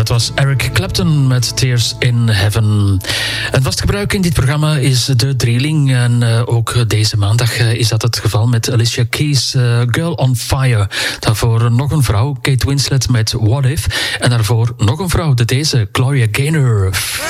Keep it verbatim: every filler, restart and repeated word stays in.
was Eric Clapton met Tears in Heaven. Een vast gebruik in dit programma is de drieling. En uh, ook deze maandag uh, is dat het geval met Alicia Keys' uh, Girl on Fire. Daarvoor nog een vrouw, Kate Winslet met What If. En daarvoor nog een vrouw, de deze, Gloria Gaynor.